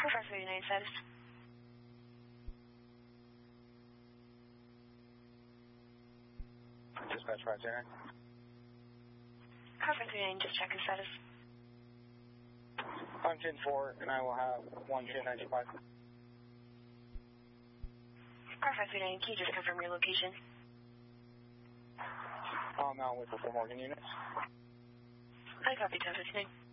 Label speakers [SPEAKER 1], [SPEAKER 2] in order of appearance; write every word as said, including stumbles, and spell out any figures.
[SPEAKER 1] Car five thirty-nine status.
[SPEAKER 2] Dispatch five zero.
[SPEAKER 1] Car five thirty-nine, just checking status.
[SPEAKER 2] I'm ten four, and I will have one ten ninety-five.
[SPEAKER 1] Car five thirty-nine, can you just confirm your location?
[SPEAKER 2] I'm out with the four Morgan units.
[SPEAKER 1] I copy ten fifty-nine.